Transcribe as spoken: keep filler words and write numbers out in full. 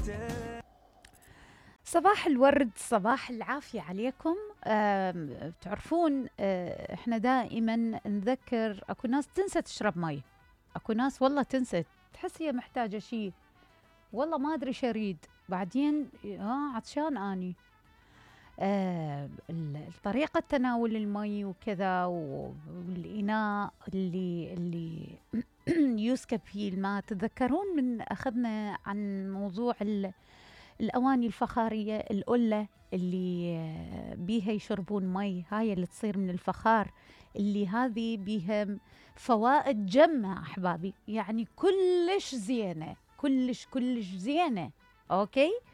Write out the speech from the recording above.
صباح الورد، صباح العافية عليكم. آم، تعرفون، آه، احنا دائما نذكر اكو ناس تنسى تشرب مي، اكو ناس والله تنسى، تحس هي محتاجة شيء، والله ما ادري شريد، بعدين ها عطشان اني. آه، ال- طريقة تناول المي وكذا، و- والإناء اللي اللي يسكب فيه الماء. تتذكرون من أخذنا عن موضوع ال الأواني الفخارية، القلة اللي آه، بيها يشربون مي، هاي اللي تصير من الفخار، اللي هذه بيها فوائد جمة أحبابي، يعني كلش زينة، كلش كلش زينة. أوكي،